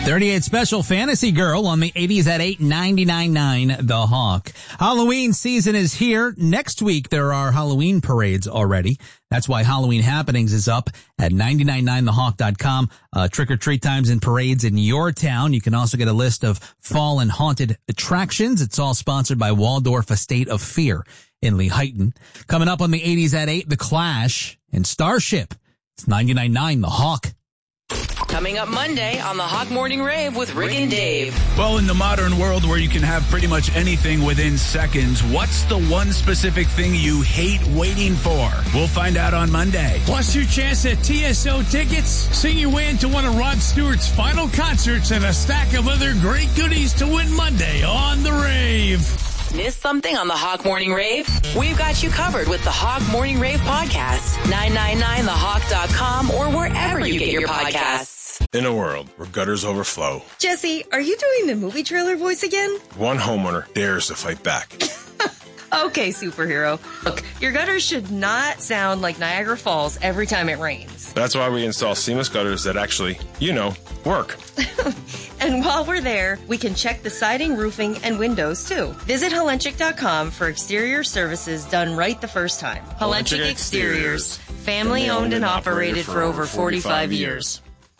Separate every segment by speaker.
Speaker 1: 38 Special Fantasy Girl on the 80s at 8, 99.9 The Hawk. Halloween season is here. Next week, there are Halloween parades already. That's why Halloween Happenings is up at 999thehawk.com. Trick-or-treat times and parades in your town. You can also get a list of fall and haunted attractions. It's all sponsored by Waldorf Estate of Fear in Lehighton. Coming up on the 80s at 8, The Clash and Starship. It's 99.9 The Hawk.
Speaker 2: Coming up Monday on the Hawk Morning Rave with Rick and Dave.
Speaker 3: Well, in the modern world where you can have pretty much anything within seconds, what's the one specific thing you hate waiting for? We'll find out on Monday.
Speaker 4: Plus your chance at TSO tickets, sing your way into one of Rod Stewart's final concerts, and a stack of other great goodies to win Monday on the Rave.
Speaker 2: Miss something on the Hawk Morning Rave? We've got you covered with the Hawk Morning Rave podcast, 999thehawk.com, or wherever you get your podcasts.
Speaker 5: In a world where gutters overflow.
Speaker 6: Jesse, are you doing the movie trailer voice again?
Speaker 5: One homeowner dares to fight back.
Speaker 6: Okay, superhero. Look, your gutters should not sound like Niagara Falls every time it rains.
Speaker 5: That's why we install seamless gutters that actually, work.
Speaker 6: And while we're there, we can check the siding, roofing, and windows, too. Visit Helenchik.com for exterior services done right the first time. Helenchik Exteriors. Family owned and operated for over 45 years.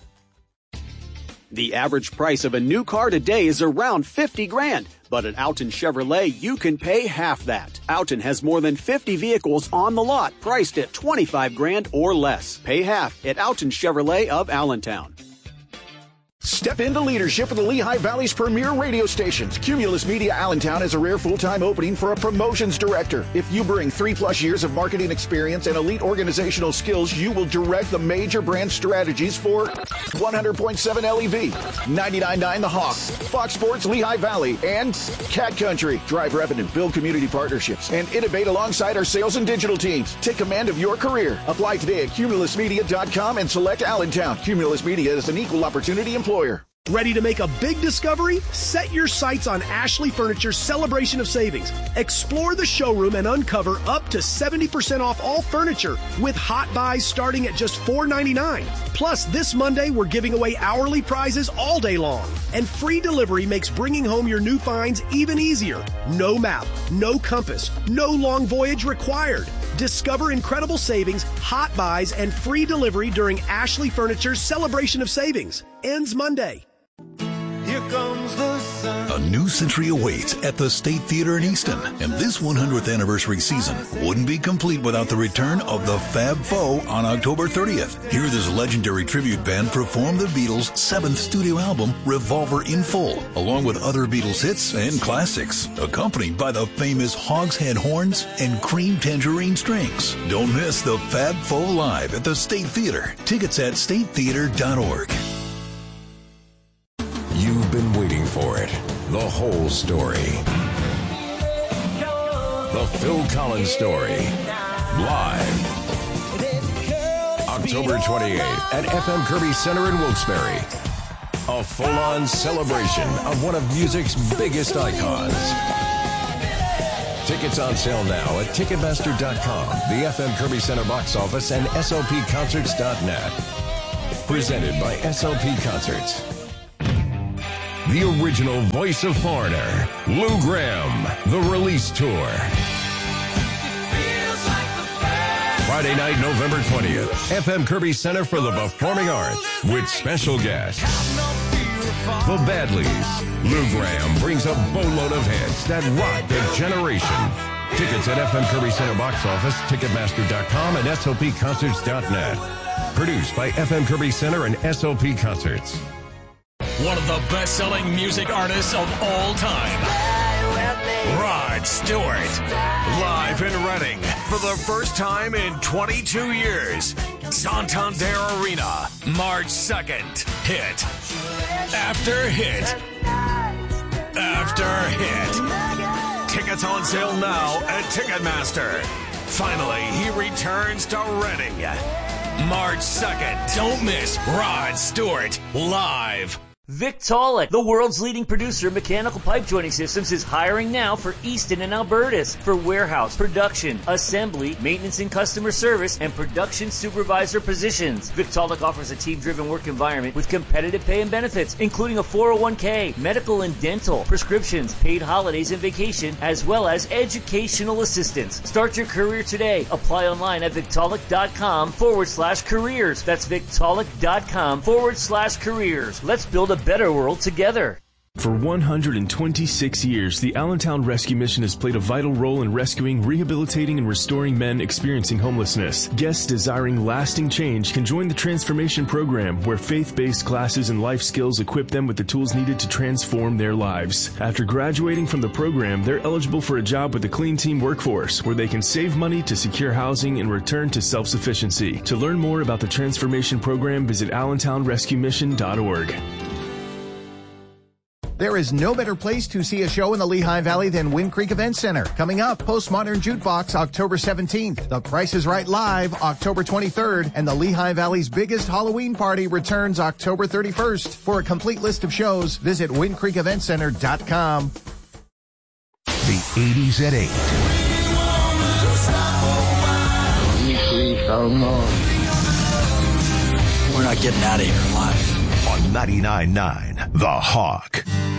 Speaker 7: The average price of a new car today is around $50,000. But at Alton Chevrolet, you can pay half that. Alton has more than 50 vehicles on the lot priced at $25,000 or less. Pay half at Alton Chevrolet of Allentown.
Speaker 8: Step into leadership of the Lehigh Valley's premier radio stations. Cumulus Media Allentown has a rare full-time opening for a promotions director. If you bring 3+ years of marketing experience and elite organizational skills, you will direct the major brand strategies for 100.7 LEV, 99.9 The Hawk, Fox Sports Lehigh Valley, and Cat Country. Drive revenue, build community partnerships, and innovate alongside our sales and digital teams. Take command of your career. Apply today at cumulusmedia.com and select Allentown. Cumulus Media is an equal opportunity employer.
Speaker 9: Ready to make a big discovery? Set your sights on Ashley Furniture's Celebration of Savings. Explore the showroom and uncover up to 70% off all furniture with hot buys starting at just $4.99. Plus, this Monday, we're giving away hourly prizes all day long. And free delivery makes bringing home your new finds even easier. No map, no compass, no long voyage required. Discover incredible savings, hot buys, and free delivery during Ashley Furniture's Celebration of Savings. Ends Monday.
Speaker 10: Here comes the sun. A new century awaits at the State Theater in Easton, and this 100th anniversary season wouldn't be complete without the return of the Fab Four on October 30th. Hear this legendary tribute band perform the Beatles' 7th studio album, Revolver in full, along with other Beatles hits and classics, accompanied by the famous Hogshead horns and cream tangerine strings. Don't miss the Fab Four live at the State Theater. Tickets at statetheater.org.
Speaker 11: You've been waiting for it. The whole story. The Phil Collins Story. Live. October 28th at FM Kirby Center in Wilkes-Barre. A full-on celebration of one of music's biggest icons. Tickets on sale now at Ticketmaster.com, the FM Kirby Center box office, and SLPconcerts.net. Presented by SLP Concerts. The original voice of Foreigner, Lou Gramm, The Release Tour. Friday night, November 20th, FM Kirby Center for the Performing Arts, with special guests. The Badleys. Lou Gramm brings a boatload of hits that rocked a generation. Tickets at FM Kirby Center box office, Ticketmaster.com, and SLPconcerts.net. Produced by FM Kirby Center and SLP Concerts.
Speaker 4: One of the best-selling music artists of all time, Rod Stewart, live in Reading for the first time in 22 years. Santander Arena, March 2nd. Hit after hit after hit. Tickets on sale now at Ticketmaster. Finally, he returns to Reading, March 2nd. Don't miss Rod Stewart live.
Speaker 12: Victaulic, the world's leading producer of mechanical pipe joining systems, is hiring now for Easton and Albertus for warehouse, production, assembly, maintenance and customer service, and production supervisor positions. Victaulic offers a team-driven work environment with competitive pay and benefits, including a 401k, medical and dental, prescriptions, paid holidays and vacation, as well as educational assistance. Start your career today. Apply online at Victaulic.com/careers. That's Victaulic.com/careers. Let's build a better world together.
Speaker 13: For 126 years, the Allentown Rescue Mission has played a vital role in rescuing, rehabilitating, and restoring men experiencing homelessness. Guests desiring lasting change can join the Transformation Program, where faith-based classes and life skills equip them with the tools needed to transform their lives. After graduating from the program, they're eligible for a job with the Clean Team Workforce, where they can save money to secure housing and return to self-sufficiency. To learn more about the Transformation Program, visit allentownrescuemission.org.
Speaker 14: There is no better place to see a show in the Lehigh Valley than Wind Creek Event Center. Coming up, Postmodern Jukebox, October 17th. The Price is Right Live, October 23rd. And the Lehigh Valley's biggest Halloween party returns October 31st. For a complete list of shows, visit windcreekeventcenter.com.
Speaker 10: The 80s at 8.
Speaker 15: We're not getting out of here alive.
Speaker 10: On 99.9 The Hawk.